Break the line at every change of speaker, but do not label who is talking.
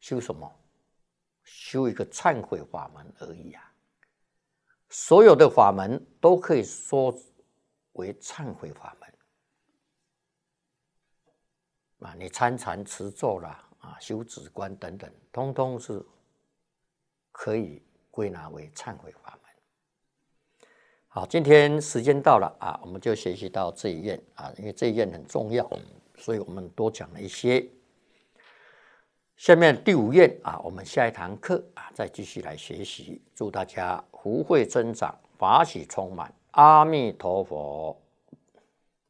修什么？修一个忏悔法门而已啊！所有的法门都可以说为忏悔法门啊！你参禅持咒啦，修止观等等，通通是可以归纳为忏悔法门。好，今天时间到了啊，我们就学习到这一愿啊，因为这一愿很重要，所以我们多讲了一些。下面第5愿啊，我们下一堂课再继续来学习。祝大家福慧增长，法喜充满。阿弥陀佛。